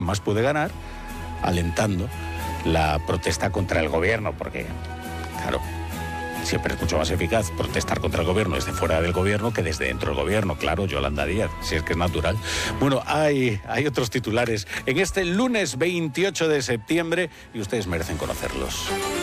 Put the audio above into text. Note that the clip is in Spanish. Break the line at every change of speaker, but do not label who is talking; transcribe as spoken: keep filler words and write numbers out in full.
más puede ganar alentando la protesta contra el gobierno, porque, claro, siempre es mucho más eficaz protestar contra el gobierno desde fuera del gobierno que desde dentro del gobierno. Claro, Yolanda Díaz, si es que es natural. Bueno, hay, hay otros titulares en este lunes veintiocho de septiembre y ustedes merecen conocerlos.